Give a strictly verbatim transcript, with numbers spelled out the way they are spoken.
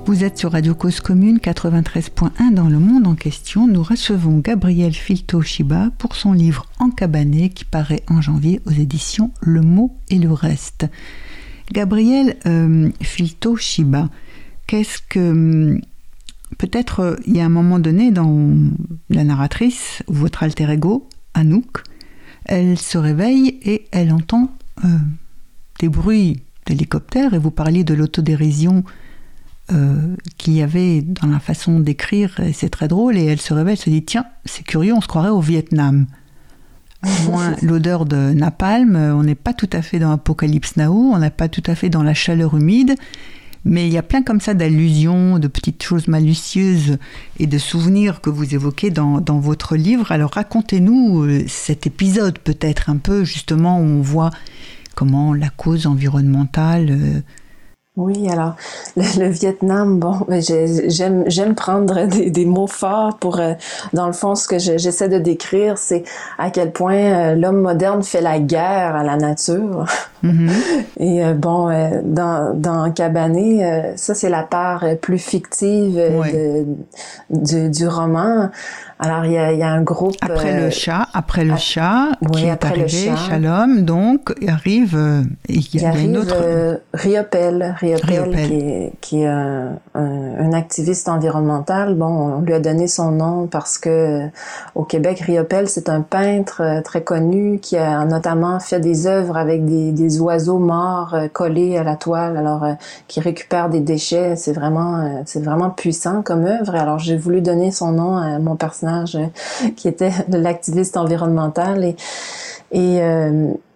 Vous êtes sur Radio Cause Commune quatre-vingt-treize point un dans le monde en question. Nous recevons Gabriel Filto-Shiba pour son livre Encabané qui paraît en janvier aux éditions Le Mot et le Reste. Gabriel euh, Filto-Shiba, qu'est-ce que... Peut-être euh, il y a un moment donné dans la narratrice, ou votre alter ego, Anouk, elle se réveille et elle entend euh, des bruits d'hélicoptères et vous parliez de l'autodérision Euh, qu'il y avait dans la façon d'écrire, et c'est très drôle, et elle se réveille, elle se dit tiens, c'est curieux, on se croirait au Vietnam. Moins l'odeur de napalm, on n'est pas tout à fait dans Apocalypse Now, on n'est pas tout à fait dans la chaleur humide, mais il y a plein comme ça d'allusions, de petites choses malicieuses et de souvenirs que vous évoquez dans, dans votre livre. Alors racontez-nous euh, cet épisode peut-être un peu, justement, où on voit comment la cause environnementale... Euh, Oui, alors, le, le Vietnam, bon, j'ai- j'aime j'aime prendre des, des mots forts pour, euh, dans le fond, ce que je- j'essaie de décrire, c'est à quel point euh, l'homme moderne fait la guerre à la nature. mm-hmm. Et euh, bon, euh, dans, dans Cabané, euh, ça c'est la part euh, plus fictive euh, Ouais. de, du, du roman. Alors, il y a, il y a un groupe... Après euh, le chat, après le ap- chat oui, qui est après le arrivé, chat. Shalom, donc, il arrive, euh, il y a, Il il y a arrive une autre... euh, Riopelle, Riopelle, Riopelle. qui est, qui est un, un, un activiste environnemental. Bon, on lui a donné son nom parce que euh, au Québec, Riopelle, c'est un peintre euh, très connu qui a notamment fait des œuvres avec des, des oiseaux morts euh, collés à la toile, alors euh, qui récupère des déchets. C'est vraiment, euh, c'est vraiment puissant comme œuvre. Alors j'ai voulu donner son nom à mon personnage euh, qui était l'activiste environnemental et et euh,